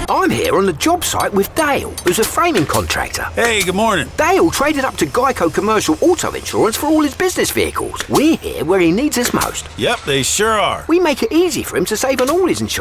I'm here on the job site with Dale, who's a framing contractor. Hey, good morning. Dale traded up to Geico Commercial Auto Insurance for all his business vehicles. We're here where he needs us most. Yep, they sure are. We make it easy for him to save on all his insurance.